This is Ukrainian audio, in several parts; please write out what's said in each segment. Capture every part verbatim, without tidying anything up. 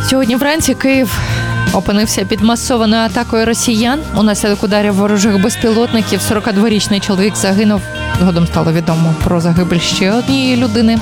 Сьогодні вранці Київ опинився під масованою атакою росіян. Унаслідок ударів ворожих безпілотників сорокадворічний чоловік загинув. Згодом стало відомо про загибель ще однієї людини.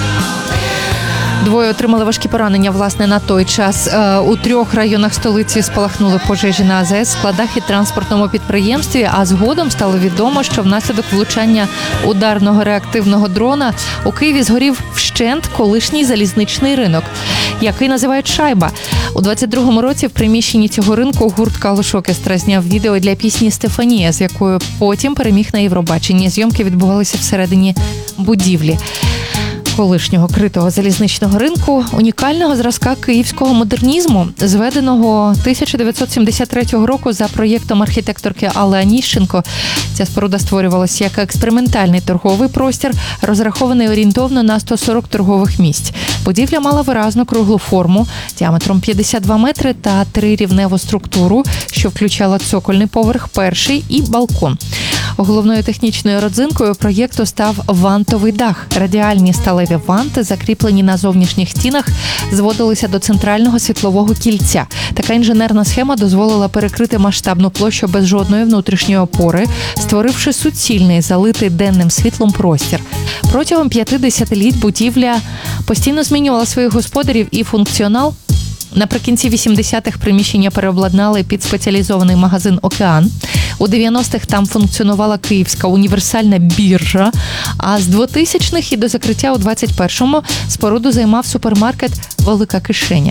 Двоє отримали важкі поранення, власне, на той час. У трьох районах столиці спалахнули пожежі на АЗС, складах і транспортному підприємстві, а згодом стало відомо, що внаслідок влучання ударного реактивного дрона у Києві згорів вщент колишній залізничний ринок, який називають «Шайба». У двадцять другому році в приміщенні цього ринку гурт «Калуш Оркестра» зняв відео для пісні «Стефанія», з якою потім переміг на Євробаченні. Зйомки відбувалися всередині будівлі колишнього критого залізничного ринку, унікального зразка київського модернізму, зведеного тисяча дев'ятсот сімдесят третього року за проєктом архітекторки Алли Аніщенко. Ця споруда створювалася як експериментальний торговий простір, розрахований орієнтовно на сто сорок торгових місць. Будівля мала виразну круглу форму, діаметром п'ятдесят два метри та трирівневу структуру, що включала цокольний поверх, перший і балкон. Головною технічною родзинкою проєкту став вантовий дах. Радіальні сталеві ванти, закріплені на зовнішніх стінах, зводилися до центрального світлового кільця. Така інженерна схема дозволила перекрити масштабну площу без жодної внутрішньої опори, створивши суцільний, залитий денним світлом простір. Протягом п'яти десятиліть будівля постійно змінювала своїх господарів і функціонал. Наприкінці вісімдесятих приміщення переобладнали під спеціалізований магазин «Океан». У дев'яностих там функціонувала Київська універсальна біржа, а з двотисячних і до закриття у двадцять першому споруду займав супермаркет «Велика кишеня».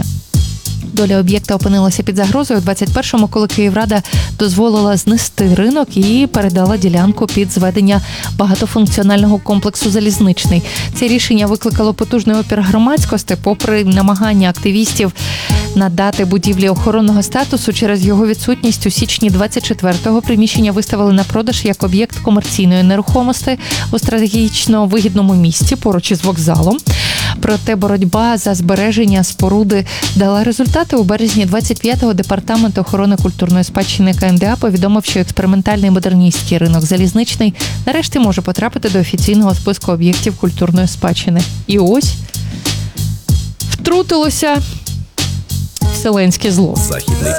Доля об'єкта опинилася під загрозою у двадцять першому, коли Київрада дозволила знести ринок і передала ділянку під зведення багатофункціонального комплексу «Залізничний». Це рішення викликало потужний опір громадськості, попри намагання активістів надати будівлі охоронного статусу. Через його відсутність у січні двадцять четвертого приміщення виставили на продаж як об'єкт комерційної нерухомості у стратегічно вигідному місці поруч із вокзалом. Проте боротьба за збереження споруди дала результати. У березні двадцять п'ятого департамент охорони культурної спадщини КМДА повідомив, що експериментальний модерністський ринок «Залізничний» нарешті може потрапити до офіційного списку об'єктів культурної спадщини. І ось втрутилося вселенське зло.